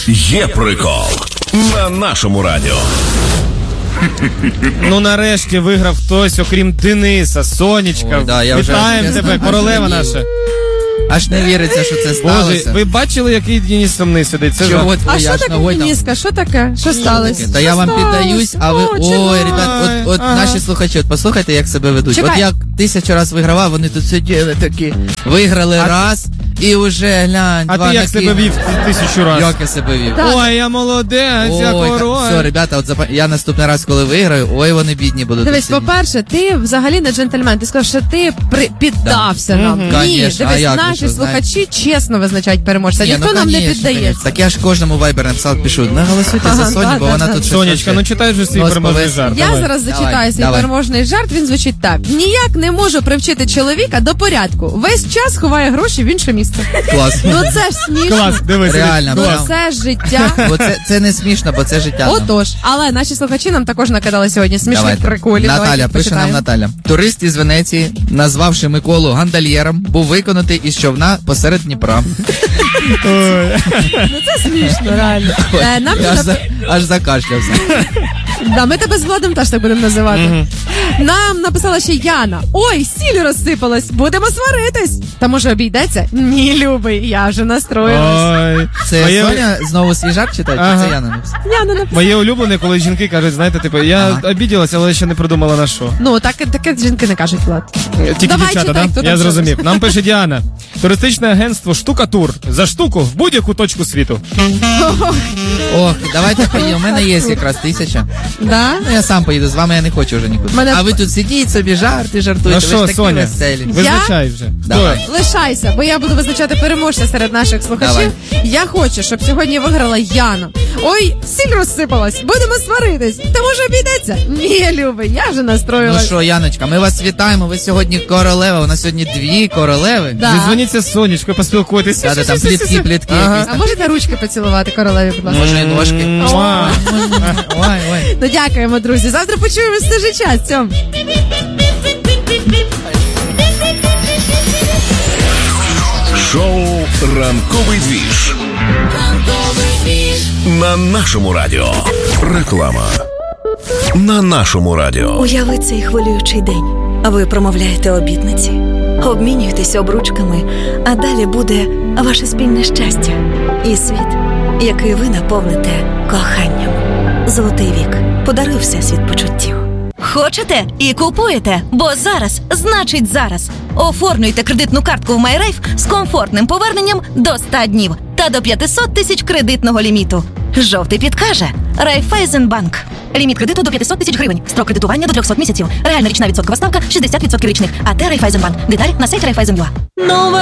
Є прикол на нашому радіо. Ну, нарешті виграв хтось, окрім Дениса, Сонечка. Ой, да, вітаємо тебе, королева наша. Аж не віриться, що це сталося. Боже, ви бачили, який Денис сумний сидить? Це Чого жах. А що таке, Дениска? Що таке? Що сталося? Та я вам піддаюсь, а ви... Ой, ребят, от наші слухачі, от послухайте, як себе ведуть. Чекай. От я 1000 раз вигравав, вони тут сиділи такі. Виграли раз, і вже, глянь, А два ти як такі. себе вів 1000 разів? Як я себе вів? Так. Ой, я молодець, я король. Все, ребята, от я наступний раз, коли виграю, ой, вони бідні будуть. Дивись, сидіти. по-перше, ти взагалі не джентльмен. Ти сказав, що ти піддався нам. Ні, Конечно, а дивись, як ви наші що, слухачі чесно визначають переможця. Ні, Ніхто ну, нам не конечно, піддається. конечно. Так я ж кожному вайбер написав, пишу, не голосуйте за Соню, бо вона тут... Сонечка, ну читай вже свій Нос переможний повис. жарт. Я давай. зараз зачитаю свій давай. переможний жарт, він звучить так. Ніяк не можу привчити чоловіка до порядку. Весь час ховає гроші в інше місце. Клас. Ну це ж смішно. Клас, дивись. Реально, Ну прям. це ж життя. Бо це не смішно, бо це життя. Отож, але наші слухачі нам також накидали сьогодні смішних Давайте. приколів. Наталя, Давайте пише нам почитаємо. Наталя. Турист із Венеції, назвавши Миколу гандальєром, був виконутий із човна посеред Дніпра. Це смішно, реально. Нам Аж закашлявся. Да, ми тебе з Владом теж так будемо називати. Нам написала ще Яна. Ой, сіль розсипалась, будемо сваритись. Та може обійдеться? Ні, любий, я вже настроїлась. Ой. Це Моє- Соня знову свій жарт читає, Ага. чи це Яна написала? Яна написала. Моє улюблене, коли жінки кажуть, знаєте, типу, я обіділася, але ще не придумала на що. Ну, таке жінки не кажуть, Влад. Тільки Давай, дівчата, читай, да? хто там Я що зрозумів. пише. Нам пише Діана. Туристичне агентство «Штукатур». За штуку в будь-яку точку світу. Ох, давайте поїдемо. У мене є якраз 1000. Да? Ну, я сам поїду, з вами я не хочу вже нікуди. Мене- А ви тут сидіть собі, жартуєте, Ну ви ж що, такі Соня, веселі. визначай вже. Давай. Лишайся, бо я буду визначати переможця серед наших слухачів. Я хочу, щоб сьогодні виграла Яна. Ой, сіль розсипалась, будемо сваритись. Та може обійдеться? Ні, любий, я вже Ну настроїлась. що, Яночка, ми вас вітаємо, ви сьогодні королева, у нас сьогодні 2 королеви. Да. Зідзвоніться з Сонечкою, поспілкуйтесь. Та там плітки Ага. якісь А там. можете ручки поцілувати королеві, будь ласка? Може, і ножки. Муа. Ой, ой. Ну дякуємо, друзі. Завтра почуємось в той же час. Цьом. Шоу «Ранковий двіж» на нашому радіо. Реклама на нашому радіо. Уяви цей хвилюючий день. Ви промовляєте обітниці, обмінюєтеся обручками, а далі буде ваше спільне щастя і світ, який ви наповните коханням. Золотий вік. Подаруй всесвіт почуттів. Хочете і купуєте, бо зараз значить зараз. Оформлюйте кредитну картку в MyRafe з комфортним поверненням до 100 днів та до 500 тисяч кредитного ліміту. Жовтий підкаже Райфайзенбанк. Ліміт кредиту до 500 тисяч гривень. Строк кредитування до 300 місяців. Реальна річна відсоткова ставка 60% річних. АТ Райфайзенбанк. Деталі на сайті Райфайзен.ua.